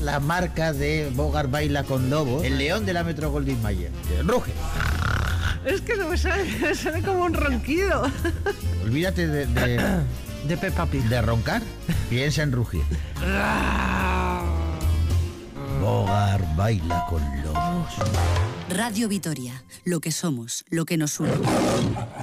la marca de Bogart Baila con Lobos, el león de la Metro Goldwyn Mayer. Ruge. Es que no me sale como un ronquido. Olvídate De Peppa Pig. de roncar, piensa en rugir. Bogart Baila con Lobos. Radio Vitoria, lo que somos, lo que nos une.